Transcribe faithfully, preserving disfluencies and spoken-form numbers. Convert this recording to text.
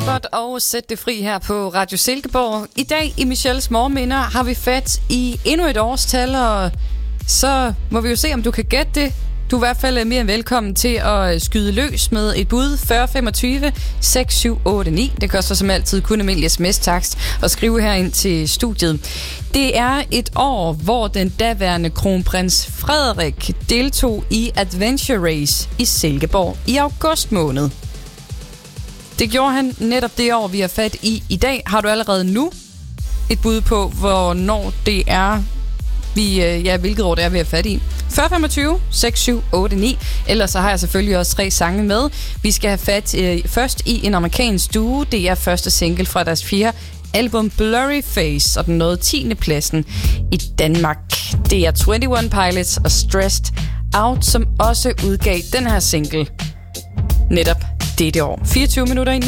Talbot og Sæt det fri her på Radio Silkeborg. I dag i Michelles Morgenminder har vi fat i endnu et årstal, og så må vi jo se, om du kan gætte det. Du er i hvert fald mere end velkommen til at skyde løs med et bud fyrre femogtyve seks syv otte ni. Det koster som altid kun almindelig sms-takst at skrive herind til studiet. Det er et år, hvor den daværende kronprins Frederik deltog i Adventure Race i Silkeborg i august måned. Det gjorde han netop det år, vi har fat i i dag. Har du allerede nu et bud på, hvornår det er, vi, ja, hvilket år det er, vi har fat i? fyrre femogtyve seks syv otte ni. Ellers så har jeg selvfølgelig også tre sange med. Vi skal have fat øh, først i en amerikansk duo. Det er første single fra deres fjerde album Blurry Face, og den nåede tiende pladsen i Danmark. Det er enogtyve Pilots og Stressed Out, som også udgav den her single netop dette år. fireogtyve minutter i